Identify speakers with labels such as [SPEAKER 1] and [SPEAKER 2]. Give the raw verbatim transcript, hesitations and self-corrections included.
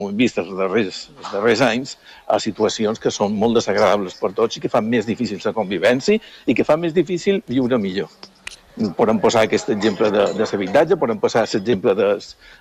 [SPEAKER 1] ho hem vist els darrers, els darrers anys, a situacions que són molt desagradables per tots i que fan més difícil la convivència i que fan més difícil viure millor. Podem posar aquest exemple de, de l'habitatge, podem posar l'exemple de,